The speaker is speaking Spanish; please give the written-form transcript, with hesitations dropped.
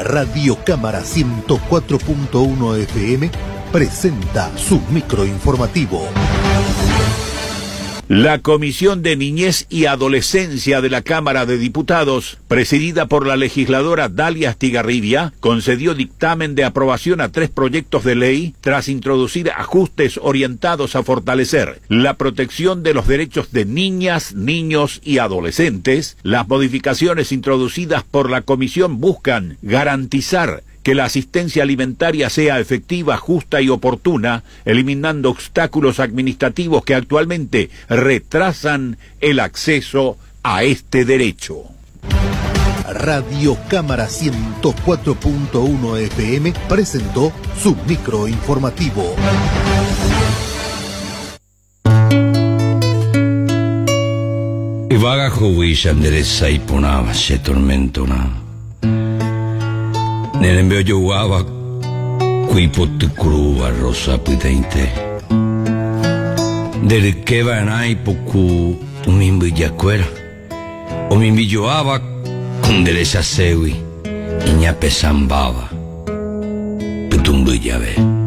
Radio Cámara 104.1 FM presenta su microinformativo. La Comisión de Niñez y Adolescencia de la Cámara de Diputados, presidida por la legisladora Dalia Estigarribia, concedió dictamen de aprobación a 3 proyectos de ley tras introducir ajustes orientados a fortalecer la protección de los derechos de niñas, niños y adolescentes. Las modificaciones introducidas por la Comisión buscan garantizar que la asistencia alimentaria sea efectiva, justa y oportuna, eliminando obstáculos administrativos que actualmente retrasan el acceso a este derecho. Radio Cámara 104.1 FM presentó su microinformativo. Ivaga huwisha ndereza iponava se tormentona. Nell'embeo giocava qui potticruva rossa putente. Del che va nai poco un imbigiaquera. O mi imbigioava con delle sassewi. Igna pesambava. Putumbigiave.